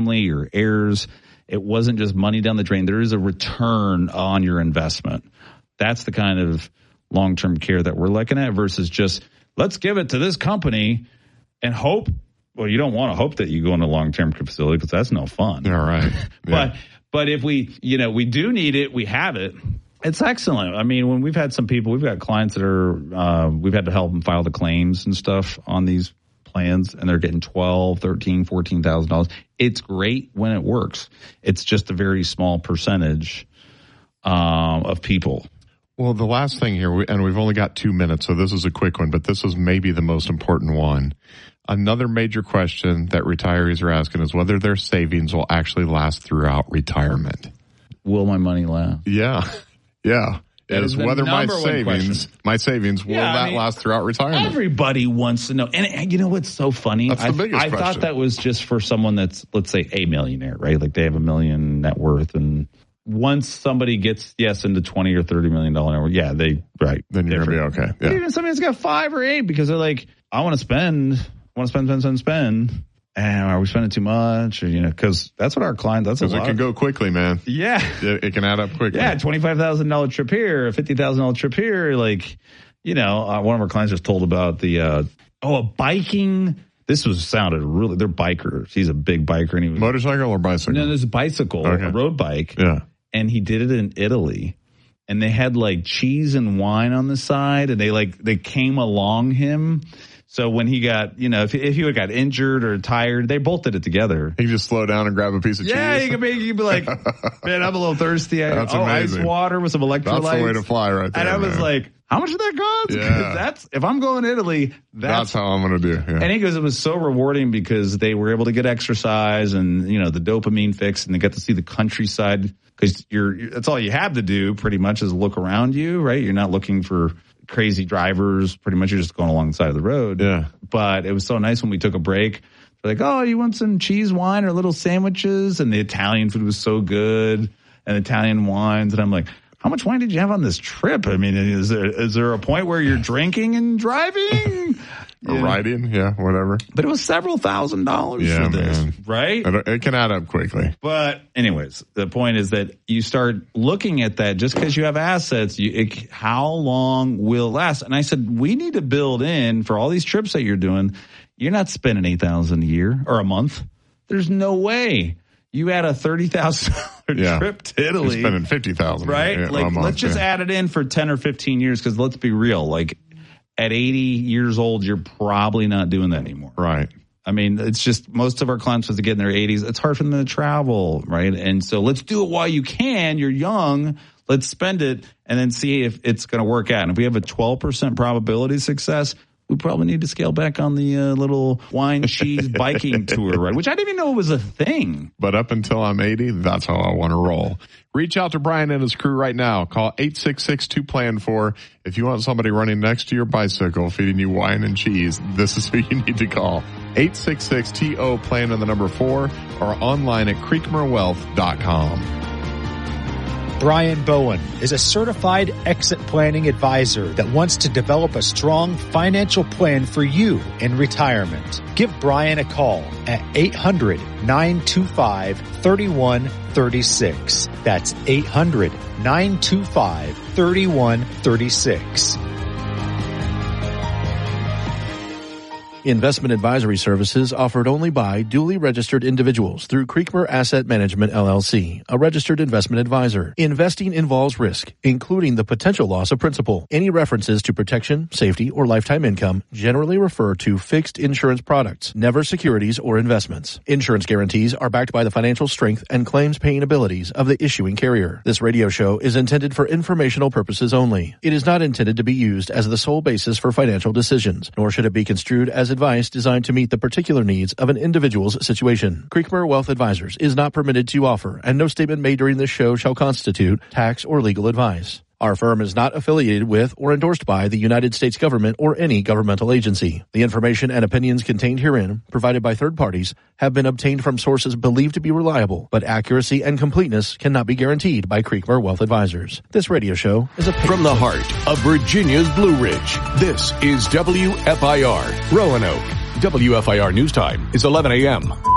family, your heirs. It wasn't just money down the drain. There is a return on your investment. That's the kind of long-term care that we're looking at versus just let's give it to this company and hope. Well, you don't want to hope that you go into a long-term facility because that's no fun. All right. Yeah. But if we do need it, we have it. It's excellent. I mean, when we've had some people, we've got clients that are, we've had to help them file the claims and stuff on these plans, and they're getting $12,000, $13,000, $14,000. It's great when it works. It's just a very small percentage of people. Well, the last thing here, and we've only got 2 minutes, so this is a quick one, but this is maybe the most important one. Another major question that retirees are asking is whether their savings will actually last throughout retirement. Will my money last? Yeah. Yeah. That is whether my savings will last throughout retirement. Everybody wants to know. And you know what's so funny? That's the biggest question. I thought that was just for someone that's, let's say, a millionaire, right? Like they have $1 million net worth, and once somebody gets into $20 or $30 million net worth, then you're gonna be okay. Yeah. But even somebody that's got 5 or 8 because they're like, I want to spend. And are we spending too much? Or, because that's what our clients, that's a lot. Because it can go quickly, man. Yeah. It can add up quickly. Yeah, $25,000 trip here, a $50,000 trip here. Like, one of our clients just told about a biking. Sounded really, they're bikers. He's a big biker. And he was, motorcycle or bicycle? No, there's a bicycle, a road bike. Yeah. And he did it in Italy. And they had like cheese and wine on the side, and they came along him. So when he got, if he would got injured or tired, they both did it together. He can just slow down and grab a piece of cheese. Yeah, he could be like, man, I'm a little thirsty. That's amazing. Ice water with some electrolytes. That's the way to fly right there. And I was like, how much did that cost? Yeah. If I'm going to Italy, that's how I'm going to do. Yeah. And he goes, it was so rewarding because they were able to get exercise and, the dopamine fix, and they got to see the countryside because that's all you have to do pretty much is look around you, right? You're not looking for crazy drivers. Pretty much you're just going along the side of the road. Yeah. But it was so nice when we took a break. They're like, oh, you want some cheese, wine, or little sandwiches? And the Italian food was so good, and Italian wines. And I'm like, how much wine did you have on this trip? I mean, is there a point where you're drinking and driving? Or riding, whatever. But it was several $1,000s for this, man. Right? It can add up quickly. But anyways, the point is that you start looking at that just because you have assets, how long will it last? And I said, we need to build in for all these trips that you're doing. You're not spending $8,000 a year or a month. There's no way. You add a $30,000 trip to Italy. You're spending $50,000. Right? A month, let's just add it in for 10 or 15 years because let's be real. Like, at 80 years old, you're probably not doing that anymore. Right. I mean, it's just most of our clients, as they get in their 80s, it's hard for them to travel, right? And so let's do it while you can. You're young. Let's spend it and then see if it's going to work out. And if we have a 12% probability of success, we probably need to scale back on the little wine, cheese, biking tour, right? Which I didn't even know was a thing. But up until I'm 80, that's how I want to roll. Reach out to Brian and his crew right now. Call 866-2PLAN-4. If you want somebody running next to your bicycle feeding you wine and cheese, this is who you need to call. 866-TO-PLAN and the number 4 or online at creekmerwealth.com. Brian Bowen is a certified exit planning advisor that wants to develop a strong financial plan for you in retirement. Give Brian a call at 800-925-3136. That's 800-925-3136. Investment advisory services offered only by duly registered individuals through Creekmer Asset Management, LLC, a registered investment advisor. Investing involves risk, including the potential loss of principal. Any references to protection, safety, or lifetime income generally refer to fixed insurance products, never securities or investments. Insurance guarantees are backed by the financial strength and claims paying abilities of the issuing carrier. This radio show is intended for informational purposes only. It is not intended to be used as the sole basis for financial decisions, nor should it be construed as advice designed to meet the particular needs of an individual's situation. Creekmer Wealth Advisors is not permitted to offer, and no statement made during this show shall constitute tax or legal advice. Our firm is not affiliated with or endorsed by the United States government or any governmental agency. The information and opinions contained herein, provided by third parties, have been obtained from sources believed to be reliable, but accuracy and completeness cannot be guaranteed by Creekmer Wealth Advisors. This radio show is from the heart of Virginia's Blue Ridge. This is WFIR Roanoke. WFIR News Time is 11 a.m.